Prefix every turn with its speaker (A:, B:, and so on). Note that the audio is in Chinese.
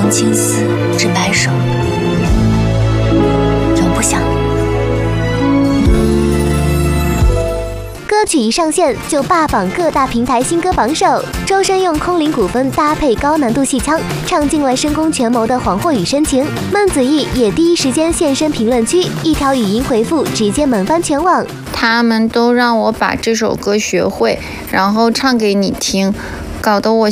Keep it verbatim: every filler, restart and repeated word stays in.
A: 能青丝至白首，永不想。
B: 歌曲一上线就霸榜各大平台新歌榜首，周深用空灵古风搭配高难度戏腔，唱尽了深宫权谋的惶惑与深情。孟子义也第一时间现身评论区，一条语音回复直接猛翻全网。
C: 他们都让我把这首歌学会，然后唱给你听，搞得我